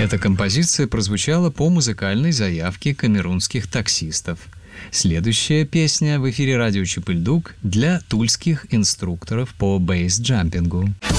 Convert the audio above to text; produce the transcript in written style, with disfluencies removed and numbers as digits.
Эта композиция прозвучала по музыкальной заявке камерунских таксистов. Следующая песня в эфире радио Чип и Лдук для тульских инструкторов по бейсджампингу.